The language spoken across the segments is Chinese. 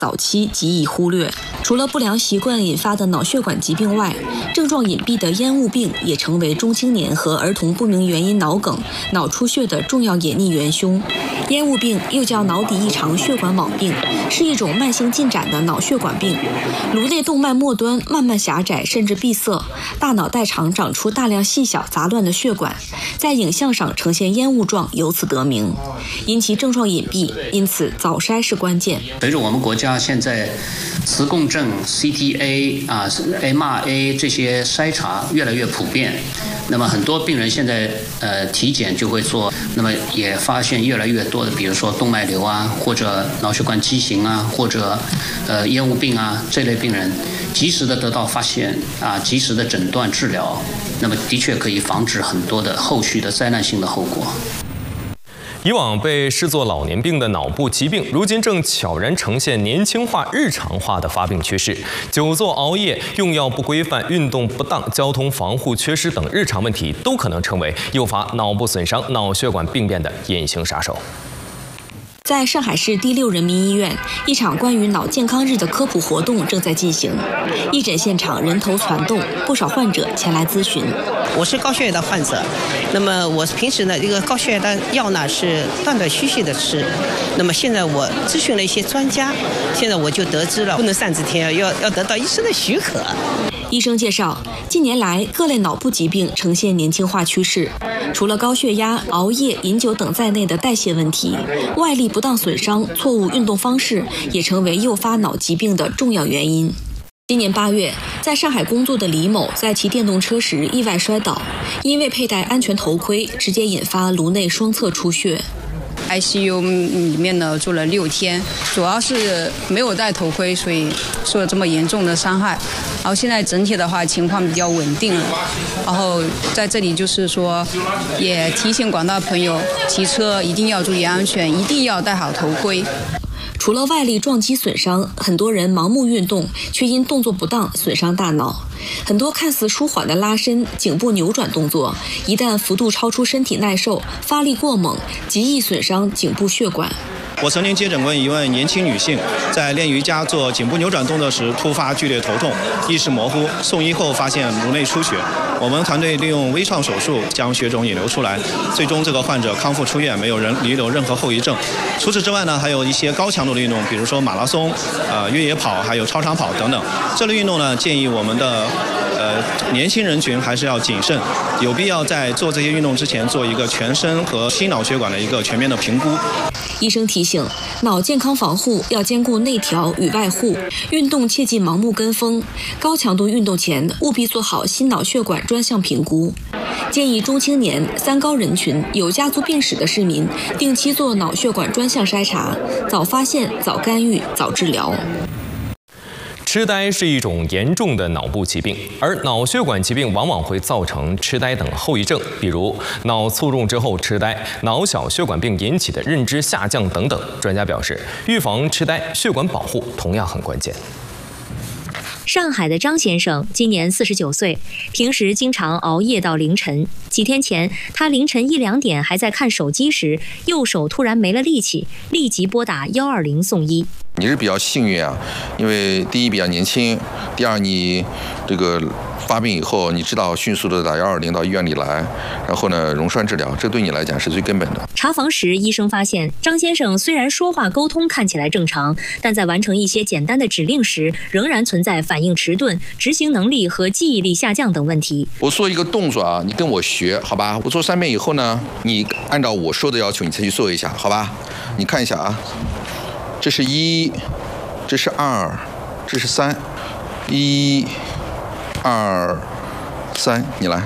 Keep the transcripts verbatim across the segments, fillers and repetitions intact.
早期极易忽略。除了不良习惯引发的脑血管疾病外，症状隐蔽的烟雾病也成为中青年和儿童不明原因脑梗、脑出血的重要隐匿元凶。烟雾病又叫脑底异常血管网病，是一种慢性进展的脑血管病。颅内动脉末端慢慢狭窄甚至闭塞，大脑代偿长出大量细小杂乱的血管，在影像上呈现烟雾状，由此得名。因其症状隐蔽，因此早筛是关键。 随着我们国家现在磁共振、C T A 啊、M R A 这些筛查越来越普遍，那么很多病人现在呃体检就会做，那么也发现越来越多的，比如说动脉瘤啊，或者脑血管畸形啊，或者呃烟雾病啊这类病人，及时的得到发现啊，及时的诊断治疗，那么的确可以防止很多的后续的灾难性的后果。 以往被视作老年病的脑部疾病，如今正悄然呈现年轻化、日常化的发病趋势。久坐、熬夜、用药不规范、运动不当、交通防护缺失等日常问题，都可能成为诱发脑部损伤、脑血管病变的隐形杀手。 在上海市第六人民医院，一场关于脑健康日的科普活动正在进行。义诊现场人头攒动，不少患者前来咨询。 我是高血压的患者，那么我平时呢，这个高血压的药呢是断断续续的吃。那么现在我咨询了一些专家，现在我就得知了，不能擅自添药，要要得到医生的许可。 医生介绍，近年来各类脑部疾病呈现年轻化趋势，除了高血压、熬夜、饮酒等在内的代谢问题，外力不当损伤、错误运动方式也成为诱发脑疾病的重要原因。今年八月，在上海工作的李某在骑电动车时意外摔倒，因为佩戴安全头盔，直接引发颅内双侧出血。 I C U 里面呢住了六天，主要是没有戴头盔，所以受了这么严重的伤害。然后现在整体的话情况比较稳定了。然后在这里就是说，也提醒广大朋友，骑车一定要注意安全，一定要戴好头盔。 除了外力撞击损伤，很多人盲目运动，却因动作不当损伤大脑。很多看似舒缓的拉伸、颈部扭转动作，一旦幅度超出身体耐受，发力过猛，极易损伤颈部血管。 我曾经接诊过一位年轻女性，在练瑜伽做颈部扭转动作时突发剧烈头痛，意识模糊，送医后发现颅内出血。我们团队利用微创手术将血肿引流出来，最终这个患者康复出院，没有人遗留任何后遗症。除此之外呢，还有一些高强度的运动，比如说马拉松、呃越野跑，还有超长跑等等。这类运动呢，建议我们的呃年轻人群还是要谨慎，有必要在做这些运动之前做一个全身和心脑血管的一个全面的评估。 医生提醒，脑健康防护要兼顾内调与外护，运动切忌盲目跟风，高强度运动前务必做好心脑血管专项评估。建议中青年、三高人群、有家族病史的市民定期做脑血管专项筛查，早发现、早干预、早治疗。 痴呆是一种严重的脑部疾病，而脑血管疾病往往会造成痴呆等后遗症，比如脑卒中之后痴呆、脑小血管病引起的认知下降等等。专家表示，预防痴呆，血管保护同样很关键。 上海的张先生今年四十九岁，平时经常熬夜到凌晨。几天前，他凌晨一两点还在看手机时，右手突然没了力气，立即拨打一二零送医。 你是比较幸运啊，因为第一比较年轻，第二你这个发病以后，你知道迅速的打一二零到医院里来，然后呢溶栓治疗，这对你来讲是最根本的。 查房时，医生发现张先生虽然说话沟通看起来正常，但在完成一些简单的指令时，仍然存在反应迟钝、执行能力和记忆力下降等问题。 我做一个动作啊，你跟我学，好吧？我做三遍以后呢，你按照我说的要求，你再去做一下，好吧？你看一下啊。这是一，这是二，这是三，一、二、三，你来。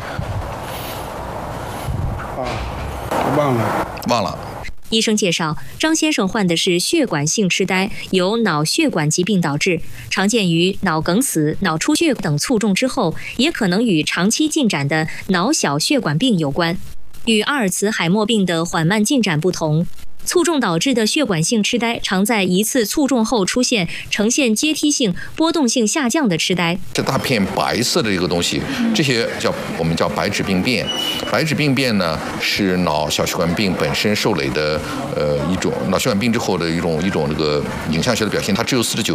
啊，忘了， 忘了。 医生介绍，张先生患的是血管性痴呆，由脑血管疾病导致，常见于脑梗死、脑出血等卒中之后，也可能与长期进展的脑小血管病有关。与阿尔茨海默病的缓慢进展不同， 卒中导致的血管性痴呆，常在一次卒中后出现呈现阶梯性、波动性下降的痴呆。 这大片白色的一个东西，这些叫我们叫白质病变。白质病变呢是脑小血管病本身受累的呃一种脑血管病之后的一种一种这个影像学的表现，它只有四十九